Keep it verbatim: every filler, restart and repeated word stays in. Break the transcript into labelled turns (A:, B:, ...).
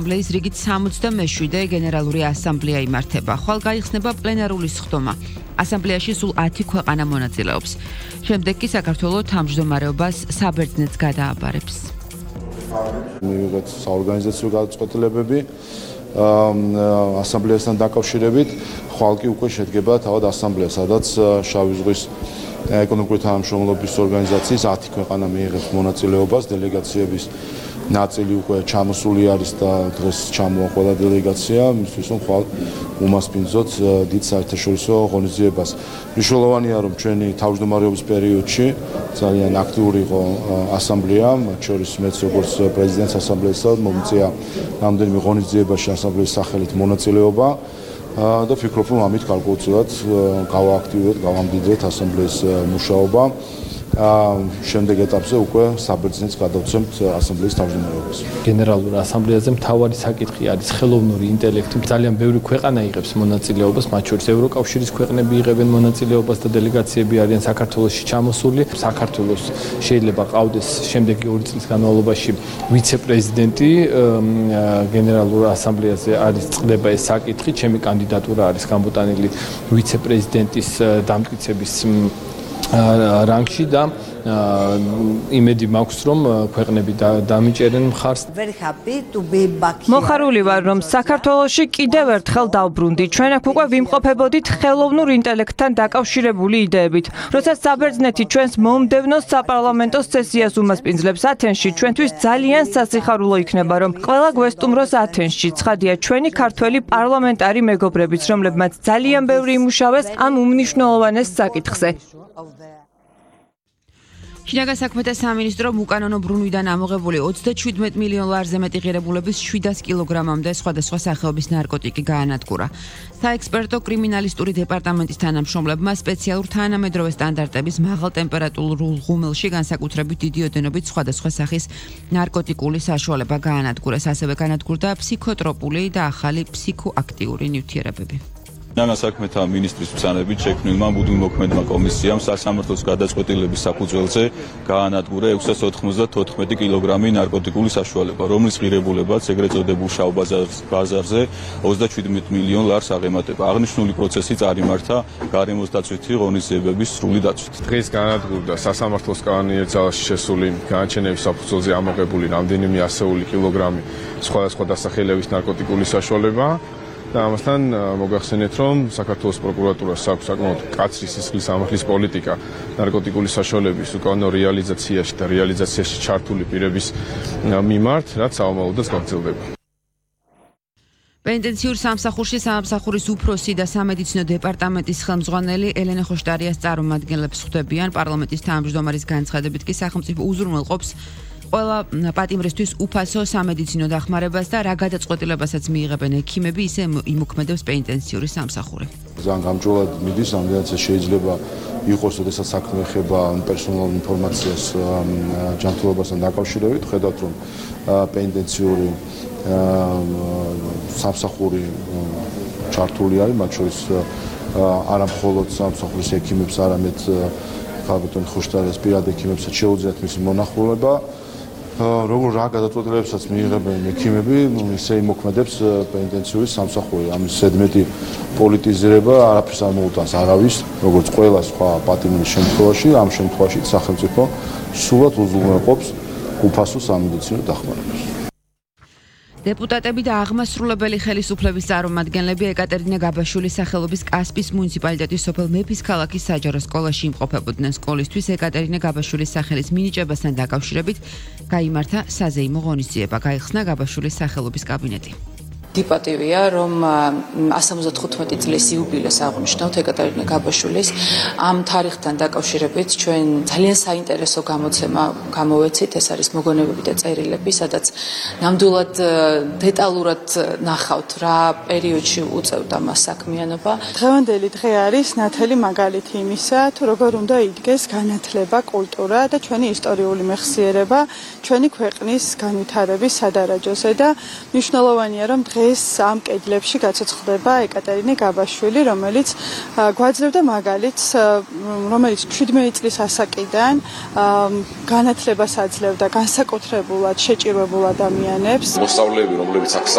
A: ასამბლეის რიგით სამოცდამეშვიდე გენერალური ასამბლეა იმართება. ხვალ გაიხსნება პლენარული სხდომა. ასამბლეაში სულ ათი ქვეყანა მონაწილეობს. შემდეგ კი საქართველოს თავმჯდომარეობას საბერძნეთს გადააბარებს.
B: მივიღეთ საორგანიზაციო გადაწყვეტილებები ასამბლეასთან დაკავშირებით, ხვალ კი უკვე შედგება თავად ასამბლეა, სადაც შავი ზღვის ეკონომიკური თანამშრომლობის ორგანიზაციის ათი ქვეყანა მიიღებს მონაწილეობას, დელეგაციების ნაწილი უკვე ჩამოსული არის და დღეს ჩამოვა ყველა დელეგაცია, მისთვის რომ ხვალ უმასპინძლოთ დიდ საერთაშორისო ღონისძიებას. მნიშვნელოვანია, რომ ჩვენი თავმჯდომარეობის პერიოდში ძალიან აქტიური იყო ასამბლეა, მათ შორის მეც როგორც პრეზიდენტს ასამბლეისა მომწია რამდენიმე ღონისძიებაში ასამბლეის სახელით მონაწილეობა და ვფიქრობ, რომ ამით გარკვეულწილად გავააქტიუროთ, გავამდიდრეთ ასამბლეის მუშაობა. შემდეგ ეტაპზე უკვე საბერძნეთს გადავცემთ ასამბლეის თავმჯდომარეობას.
C: გენერალურ ასამბლეაზე მთავარი საკითხი არის ხელოვნური ინტელექტი. ძალიან ბევრი ქვეყანა იღებს მონაწილეობას, მათ შორის ევროკავშირის ქვეყნები იღებენ მონაწილეობას და დელეგაციები არიან საქართველოში ჩამოსული. საქართველოს შეიძლება ყავდეს შემდეგი ორი წლის განმავლობაში ვიცე-პრეზიდენტი. გენერალურ ასამბლეაზე არის წყდება ეს საკითხი. ჩემი კანდიდატურა არის გამოტანილი ვიცე-პრეზიდენტის დამტკიცების რანგში და იმედი მაქვს, რომ ქვეყნები დამიჭერენ მხარს.
D: მოხარული ვარ, რომ საქართველოში კიდევ ერთხელ დავბრუნდი. ჩვენ აქ უკვე ვიმყოფებოდით ხელოვნურ ინტელექტთან დაკავშირებული იდეებით. როცა საბერძნეთი ჩვენს მომდევნო საპარლამენტო სესიას უმასპინძლებს ათენში, ჩვენთვის ძალიან სასიხარულო იქნება, რომ ყველა გვესტუმროს ათენში. ცხადია, ჩვენი ქართველი პარლამენტარი მეგობრებიც, რომლებმაც ძალიან ბევრი იმუშავეს ამ უმნიშვნელოვანეს საკითხზე.
A: შინაგან საქმეთა სამინისტრომ უკანონო ბრუნვიდან ამოღებული ოცდაჩვიდმეტ მილიონ ლარზე მეტი ღირებულების შვიდას კილოგრამამდე სხვადასხვა სახეობის ნარკოტიკი გაანადგურა. საექსპერტო კრიმინალისტური დეპარტამენტის თანამშრომლებმა სპეციალურ თანამედროვე სტანდარტების მაღალ ტემპერატურულ ღუმელში განსაკუთრებით დიდი ოდენობით სხვადასხვა სახის ნარკოტიკული საშუალება გაანადგურეს. ასევე განადგურდა ფსიქოტროპული და ახალი ფსიქოაქტიური ნივთიერებები.
E: შინაგან საქმეთა მინისტრის ბრძანებით შექმნილმა მუდმივმოქმედმა კომისიამ სასამართლოს გადაწყვეტილების საფუძველზე გაანადგურა ექვსას ოთხმოცდათოთხმეტი კილოგრამი ნარკოტიკული საშუალება, რომლის ღირებულებაც ეგრეთ წოდებულ შავ ბაზარზე ოცდაჩვიდმეტ მილიონ ლარს აღემატება. აღნიშნული პროცესი წარიმართა გარემოს დაცვითი ღონისძიებების სრული დაცვით.
F: დღეს გაანადგურდა სასამართლოს კანონიერ ძალაში შესული განაჩენების საფუძველზე ამოღებული რამდენიმე ასეული კილოგრამი სხვადასხვა დასახელების ნარკოტიკული საშუალება. და ამასთან მოგახსენეთ, რომ საქართველოს პროკურატურას აქვს საკმაოდ მკაცრი სისხლის ამაღლის პოლიტიკა ნარკოტიკული საშუალების უკანონო რეალიზაციაში და რეალიზაციაში ჩართული პირების მიმართ, რაც საომალოდაც გაგრძელდება.
A: პენიტენციურ სამსახურში სამსახურის უფროსი და სამედიცინო დეპარტამენტის ხელმძღვანელი ელენე ხოშტარიას წარმომადგენლებს ხვდებიან. პარლამენტის თავმჯდომარის განცხადებით კი სახელმწიფო უზრუნველყოფს ყველა პატიმრისთვის უფასო სამედიცინო დახმარებას და რა გადაწყვეტილებასაც მიიღებენ ექიმები, ისე იმოქმედებს პენიტენციური სამსახური.
B: ძალიან გამჭოლად მიდის, ამდენაც შეიძლება იყოს, როდესაც საქმე ეხება პერსონალურ ინფორმაციას ჯანმრთელობასთან დაკავშირებით, ხედავთ, რომ პენიტენციური სამსახური ჩართული არის, მათ შორის არა მხოლოდ სამსახურის ექიმებს, არამედ ხალბატონ ხოშტარიას პირად ექიმებსაც შეუძლიათ მისი მონახულება. როგორ რა გადაწყვეტილებებსაც მიიღებენ ექიმები, ისე იმოქმედებს პენიტენციური სამსახური. ამის ზედმეტი პოლიტიზირება არაფერს არ მოუტანს არავის, როგორც ყველა სხვა პატიმრის შემთხვევაში, ამ შემთხვევაში სახელმწიფო სულად უზრუნველყოფს უფასო სამედიცინო დახმარებას.
A: დეპუტატები და აღმასრულებელი ხელისუფლების წარმომადგენლები ეკატერინა გაბაშვილის სახელობის კასპის მუნიციპალიტეტის სოფელ მეფის ქალაქის საჯარო სკოლაში იმყოფებოდნენ. სკოლისთვის ეკატერინა გაბაშვილის სახელის მინიჭებასთან დაკავშირებით გაიმართა საზეიმო ღონისძიება. გაიხსნა გაბაშვილის სახელობის კაბინეტი.
G: დიპატივია, რომ ასამოცდათხუთმეტი წლის იუბილეს აღნიშნავთ ეკატერინა გაბაშვილის. ამ თარიღთან დაკავშირებით ჩვენ ძალიან საინტერესო გამოცემა გამოვეცით, ეს არის მოგონებები და წერილები, სადაც ნამდვილად დეტალურად ნახავთ რა პერიოდში უწევდა მას საქმიანობა.
H: დღევანდელი დღე არის ნათელი მაგალითი იმისა, თუ როგორ უნდა იდგეს განათლება, კულტურა და ჩვენი ისტორიული მეხსიერება ჩვენი ქვეყნის განვითარების სადარაჯოზე და მნიშვნელოვანია, რომ დღეს ამ კედლებში გაცოცხლდება ეკატერინე გაბაშვილი, რომელიც გვაძლევდა მაგალითს, რომელიც შვიდმეტი წლის ასაკიდან განათლებას აძლევდა განსაკუთრებულად შეჭირვებულ ადამიანებს.
I: მოსწავლეები, რომლებიც აქ